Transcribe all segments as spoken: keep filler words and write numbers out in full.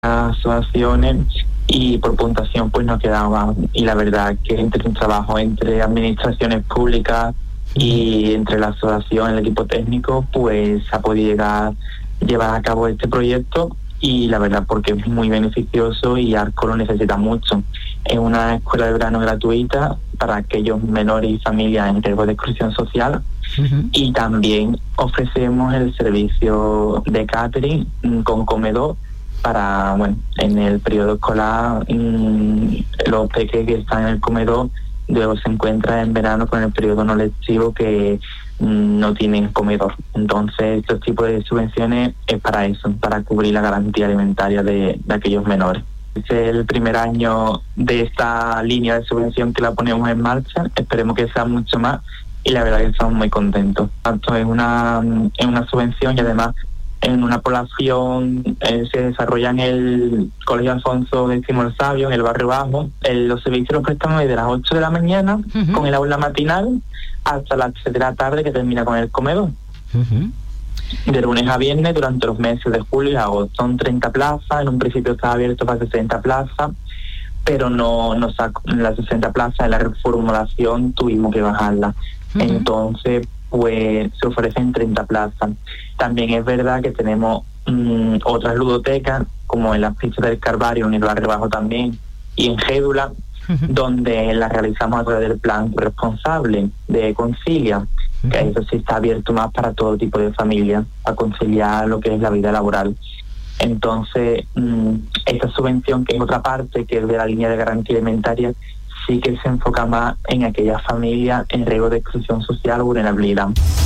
asociaciones y por puntuación pues nos quedaba, y la verdad que entre un trabajo entre administraciones públicas y entre la asociación, el equipo técnico, pues se ha podido llegar llevar a cabo este proyecto, y la verdad porque es muy beneficioso y Arco lo necesita mucho. Es una escuela de verano gratuita para aquellos menores y familias en riesgo de exclusión social. Uh-huh. Y también ofrecemos el servicio de catering con comedor para, bueno, en el periodo escolar mmm, los pequeños que están en el comedor luego se encuentran en verano con el periodo no lectivo que mmm, no tienen comedor. Entonces estos tipos de subvenciones es para eso, para cubrir la garantía alimentaria de, de aquellos menores. Este es el primer año de esta línea de subvención que la ponemos en marcha, esperemos que sea mucho más, y la verdad que estamos muy contentos. Tanto es una, es una subvención, y además en una población eh, se desarrolla en el Colegio Alfonso X el Sabio, en el barrio bajo. El, los servicios los prestamos desde las ocho de la mañana, uh-huh, con el aula matinal, hasta las tres de la tarde, que termina con el comedor. Uh-huh. De lunes a viernes durante los meses de julio y agosto. Son treinta plazas, en un principio estaba abierto para sesenta plazas, pero no, no sacó las sesenta plazas, en la reformulación tuvimos que bajarla. Uh-huh. Entonces, pues se ofrecen treinta plazas. También es verdad que tenemos mmm, otras ludotecas, como en las pistas del Calvario, en el barrio bajo también, y en Gédula, uh-huh, donde las realizamos a través del plan responsable de Concilia, uh-huh, que eso sí está abierto más para todo tipo de familias, a conciliar lo que es la vida laboral. Entonces, mmm, esta subvención, que es otra parte, que es de la línea de garantía alimentaria, sí que se enfoca más en aquellas familias en riesgo de exclusión social o vulnerabilidad.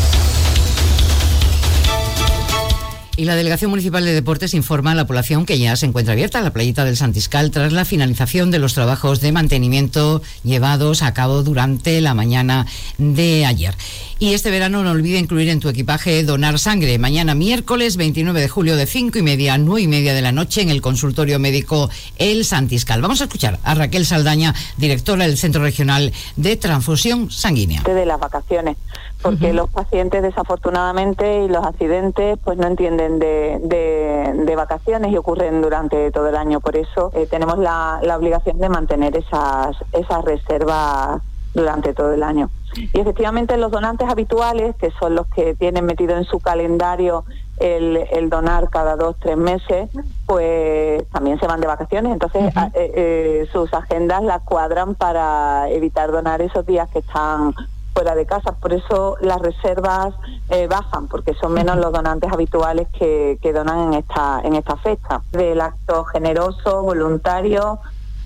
Y la Delegación Municipal de Deportes informa a la población que ya se encuentra abierta la playita del Santiscal tras la finalización de los trabajos de mantenimiento llevados a cabo durante la mañana de ayer. Y este verano no olvide incluir en tu equipaje donar sangre. Mañana miércoles veintinueve de julio de cinco y media a nueve y media de la noche en el consultorio médico El Santiscal. Vamos a escuchar a Raquel Saldaña, directora del Centro Regional de Transfusión Sanguínea. De las vacaciones, porque uh-huh, los pacientes desafortunadamente y los accidentes pues no entienden de, de, de vacaciones y ocurren durante todo el año. Por eso eh, tenemos la, la obligación de mantener esas, esas reservas durante todo el año. Y efectivamente los donantes habituales, que son los que tienen metido en su calendario el, el donar cada dos, tres meses, pues también se van de vacaciones, entonces uh-huh, a, eh, eh, sus agendas las cuadran para evitar donar esos días que están fuera de casa. Por eso las reservas eh, bajan, porque son menos los donantes habituales que, que donan en esta, en esta fecha. Del acto generoso, voluntario,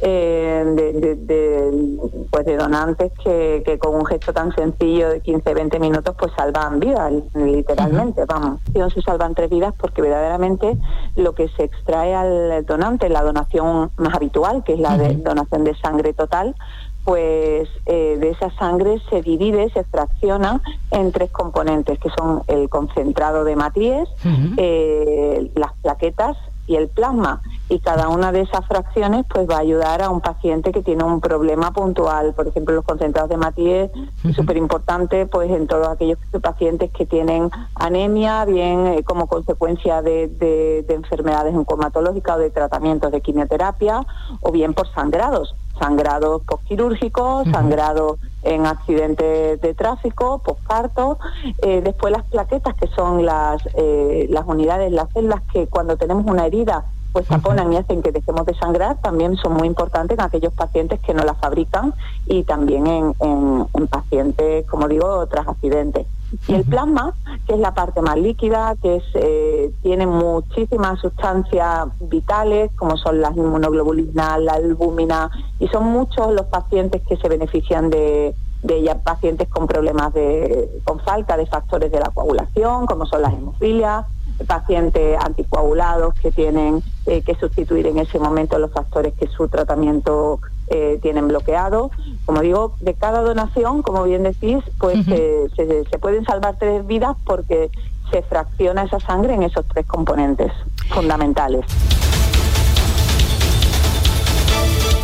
Eh, de, de, de, pues de donantes que, que con un gesto tan sencillo de quince, veinte minutos pues salvan vidas, literalmente. Uh-huh. Vamos, se salvan tres vidas porque verdaderamente lo que se extrae al donante, la donación más habitual, que es la, uh-huh, de donación de sangre total, pues eh, de esa sangre se divide, se fracciona en tres componentes, que son el concentrado de hematíes, uh-huh, eh, las plaquetas y el plasma, y cada una de esas fracciones pues va a ayudar a un paciente que tiene un problema puntual. Por ejemplo, los concentrados de hematíes, uh-huh, súper importante pues en todos aquellos pacientes que tienen anemia, bien eh, como consecuencia de, de, de enfermedades oncomatológicas o de tratamientos de quimioterapia, o bien por sangrados, sangrados postquirúrgicos, uh-huh, sangrados en accidentes de tráfico, posparto. Eh, después las plaquetas, que son las, eh, las unidades, las células que cuando tenemos una herida pues taponan y hacen que dejemos de sangrar, también son muy importantes en aquellos pacientes que no las fabrican, y también en, en, en pacientes, como digo, tras accidentes. Y el plasma, que es la parte más líquida, que es eh, tiene muchísimas sustancias vitales, como son las inmunoglobulinas, la albúmina, y son muchos los pacientes que se benefician de, de ellas, pacientes con problemas de con falta de factores de la coagulación, como son las hemofilias, pacientes anticoagulados que tienen eh, que sustituir en ese momento los factores que su tratamiento eh, tienen bloqueado. Como digo, de cada donación, como bien decís, pues uh-huh, eh, se, se pueden salvar tres vidas porque se fracciona esa sangre en esos tres componentes fundamentales.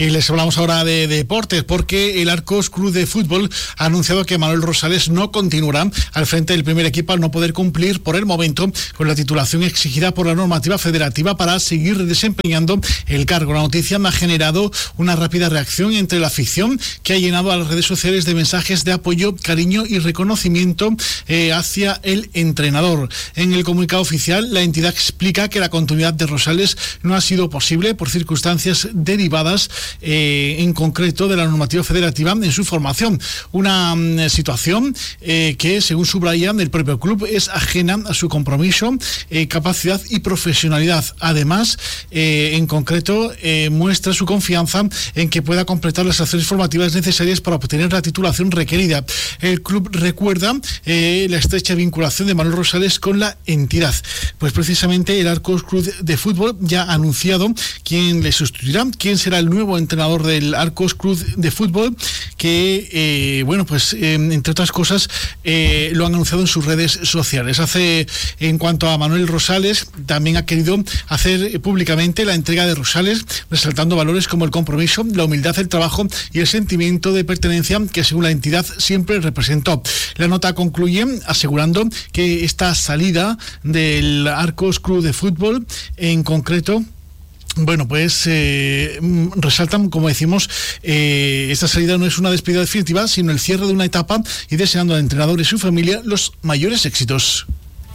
Y les hablamos ahora de, de deportes, porque el Arcos Club de Fútbol ha anunciado que Manuel Rosales no continuará al frente del primer equipo al no poder cumplir por el momento con la titulación exigida por la normativa federativa para seguir desempeñando el cargo. La noticia me ha generado una rápida reacción entre la afición, que ha llenado a las redes sociales de mensajes de apoyo, cariño y reconocimiento eh, hacia el entrenador. En el comunicado oficial, la entidad explica que la continuidad de Rosales no ha sido posible por circunstancias derivadas eh, en concreto de la normativa federativa en su formación. Una um, situación eh, que, según subraya el propio club, es ajena a su compromiso, eh, capacidad y profesionalidad. Además, eh, en concreto, eh, muestra su confianza en que pueda completar las acciones formativas necesarias para obtener la titulación requerida. El club recuerda eh, la estrecha vinculación de Manuel Rosales con la entidad. Pues precisamente el Arcos Club de Fútbol ya ha anunciado quién le sustituirá, quién será el nuevo entrenador del Arcos Club de Fútbol, que, eh, bueno, pues eh, entre otras cosas, eh, lo han anunciado en sus redes sociales. Hace, en cuanto a Manuel Rosales, también ha querido hacer públicamente la entrega de Rosales, resaltando valores como el compromiso, la humildad, el trabajo y el sentimiento de pertenencia que, según la entidad, siempre representó. La nota concluye asegurando que esta salida del Arcos Club de Fútbol, en concreto, bueno, pues eh, resaltan, como decimos, eh, esta salida no es una despedida definitiva, sino el cierre de una etapa, y deseando al entrenador y su familia los mayores éxitos.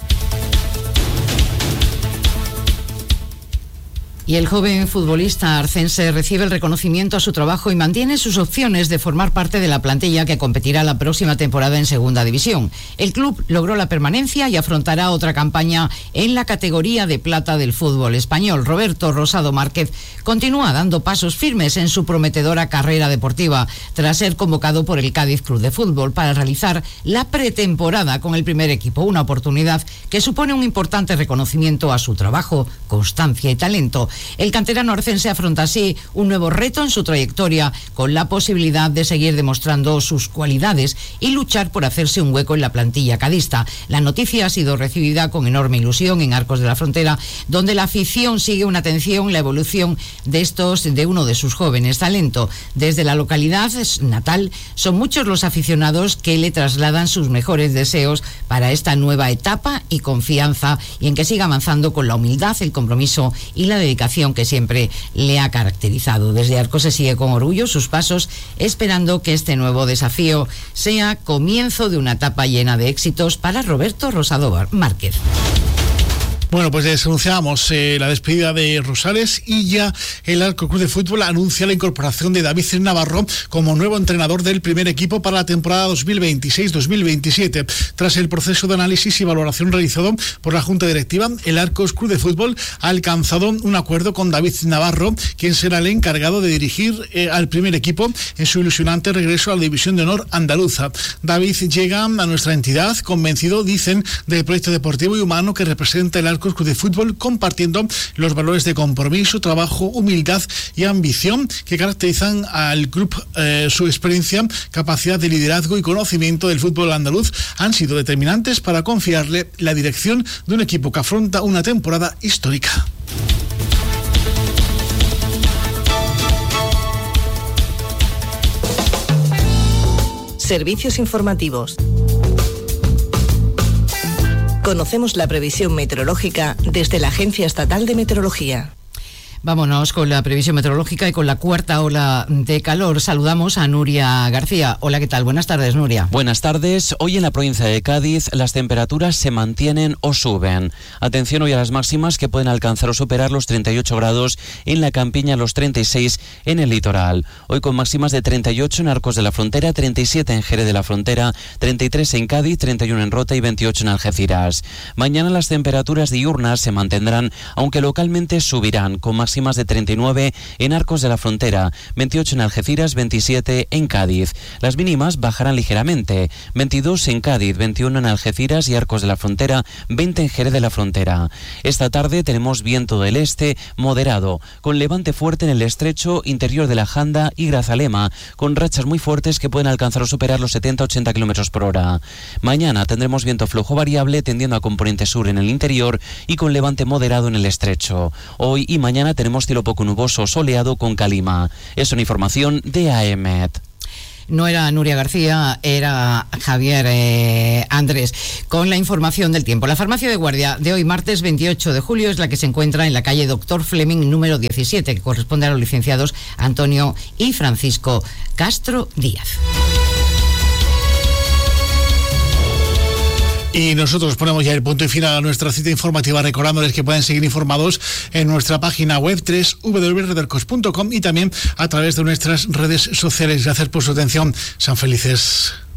Y el joven futbolista arcense recibe el reconocimiento a su trabajo y mantiene sus opciones de formar parte de la plantilla que competirá la próxima temporada en Segunda División. El club logró la permanencia y afrontará otra campaña en la categoría de plata del fútbol español. Roberto Rosado Márquez continúa dando pasos firmes en su prometedora carrera deportiva tras ser convocado por el Cádiz Club de Fútbol para realizar la pretemporada con el primer equipo, una oportunidad que supone un importante reconocimiento a su trabajo, constancia y talento. El canterano arcense afronta así un nuevo reto en su trayectoria, con la posibilidad de seguir demostrando sus cualidades y luchar por hacerse un hueco en la plantilla cadista. La noticia ha sido recibida con enorme ilusión en Arcos de la Frontera, donde la afición sigue una atención la evolución de estos de uno de sus jóvenes talentos. Desde la localidad natal son muchos los aficionados que le trasladan sus mejores deseos para esta nueva etapa y confianza, y en que siga avanzando con la humildad, el compromiso y la dedicación que siempre le ha caracterizado. Desde Arcos se sigue con orgullo sus pasos, esperando que este nuevo desafío sea comienzo de una etapa llena de éxitos para Roberto Rosado Márquez. Bueno, pues les anunciamos eh, la despedida de Rosales, y ya el Arcos Club de Fútbol anuncia la incorporación de David Navarro como nuevo entrenador del primer equipo para la temporada dos mil veintiséis dos mil veintisiete. Tras el proceso de análisis y valoración realizado por la Junta Directiva, el Arcos Club de Fútbol ha alcanzado un acuerdo con David Navarro, quien será el encargado de dirigir eh, al primer equipo en su ilusionante regreso a la División de Honor andaluza. David llega a nuestra entidad convencido, dicen, del proyecto deportivo y humano que representa el Arcos Club de Fútbol, compartiendo los valores de compromiso, trabajo, humildad y ambición que caracterizan al club. Eh, su experiencia, capacidad de liderazgo y conocimiento del fútbol andaluz han sido determinantes para confiarle la dirección de un equipo que afronta una temporada histórica. Servicios informativos. Conocemos la previsión meteorológica desde la Agencia Estatal de Meteorología. Vámonos con la previsión meteorológica y con la cuarta ola de calor. Saludamos a Nuria García. Hola, ¿qué tal? Buenas tardes, Nuria. Buenas tardes. Hoy en la provincia de Cádiz las temperaturas se mantienen o suben. Atención hoy a las máximas, que pueden alcanzar o superar los treinta y ocho grados en la Campiña, los treinta y seis en el litoral. Hoy con máximas de treinta y ocho en Arcos de la Frontera, treinta y siete en Jerez de la Frontera, treinta y tres en Cádiz, treinta y uno en Rota y veintiocho en Algeciras. Mañana las temperaturas diurnas se mantendrán, aunque localmente subirán, con máximas de treinta y nueve en Arcos de la Frontera, veintiocho en Algeciras, veintisiete en Cádiz. Las mínimas bajarán ligeramente, veintidós en Cádiz, veintiuno en Algeciras y Arcos de la Frontera, veinte en Jerez de la Frontera. Esta tarde tenemos viento del este moderado, con levante fuerte en el estrecho interior de la Janda y Grazalema, con rachas muy fuertes que pueden alcanzar o superar los setenta a ochenta kilómetros por hora. Mañana tendremos viento flojo variable tendiendo a componente sur en el interior y con levante moderado en el estrecho. Hoy y mañana tenemos cielo poco nuboso, soleado con calima. Es una información de A E M E T. No era Nuria García, era Javier eh, Andrés, con la información del tiempo. La farmacia de guardia de hoy, martes veintiocho de julio, es la que se encuentra en la calle Doctor Fleming número diecisiete, que corresponde a los licenciados Antonio y Francisco Castro Díaz. Y nosotros ponemos ya el punto y final a nuestra cita informativa, recordándoles que pueden seguir informados en nuestra página web doble u doble u doble u punto redarcos punto com y también a través de nuestras redes sociales. Gracias por su atención. Sean felices.